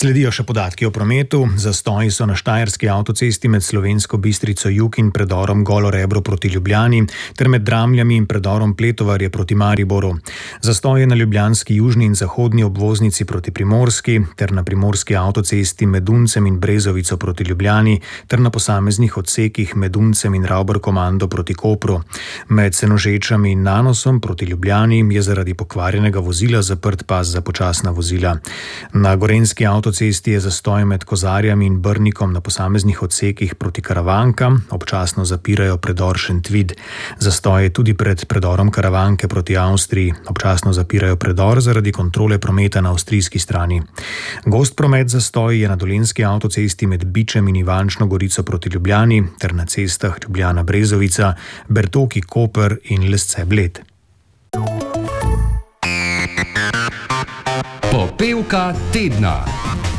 Sledijo še podatki o prometu. Zastoji so na Štajerski avtocesti med Slovensko Bistrico jug in predorom Golo Rebro proti Ljubljani ter med Dramljami in predorom Pletovarje proti Mariboru. Zastoje na ljubljanski južni in zahodni obvoznici proti Primorski ter na primorski avtocesti med Uncem in Brezovico proti Ljubljani ter na posameznih odsekih med Uncem in Ravbar-Komando proti Kopru. Med Senožečami in Nanosom proti Ljubljani je zaradi pokvarjenega vozila zaprt pas za počasna vozila. Na gorenjski avtocesti je zastoj med Kozarjami in Brnikom na posameznih odsekih proti Karavankam, občasno zapirajo predor Šentvid. Zastoj je tudi pred predorom Karavanke proti Avstriji, občasno zapirajo predor zaradi kontrole prometa na avstrijski strani. Gost promet zastoj je na dolenjski avtocesti med Bičem in Ivančno Gorico proti Ljubljani ter na cestah Ljubljana-Brezovica, Bertoki-Koper in Lesce-Bled. Popevka tedna.